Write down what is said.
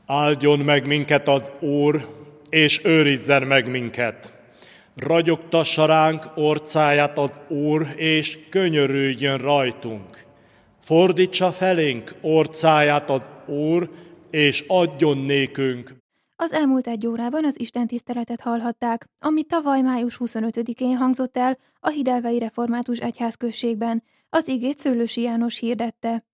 Áldjon meg minket az Úr, és őrizzen meg minket. Ragyogtassa ránk orcáját az Úr, és könyörüljön rajtunk. Fordítsa felénk orcáját az Úr, és adjon nékünk. Az elmúlt 1 órában az istentiszteletet hallhatták, ami tavaly május 25-én hangzott el a Hidelvei Református Egyházközségben. Az igét Szőlősi János hirdette.